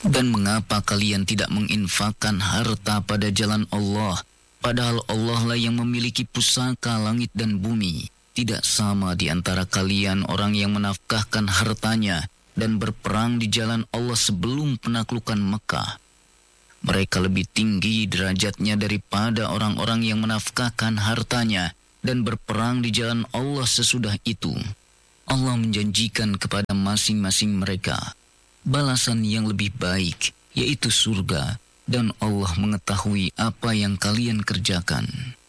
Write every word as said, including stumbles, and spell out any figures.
Dan mengapa kalian tidak menginfakkan harta pada jalan Allah, padahal Allah lah yang memiliki pusaka langit dan bumi? Tidak sama di antara kalian orang yang menafkahkan hartanya dan berperang di jalan Allah sebelum penaklukan Mekah. Mereka lebih tinggi derajatnya daripada orang-orang yang menafkahkan hartanya dan berperang di jalan Allah sesudah itu. Allah menjanjikan kepada masing-masing mereka balasan yang lebih baik, yaitu surga, dan Allah mengetahui apa yang kalian kerjakan.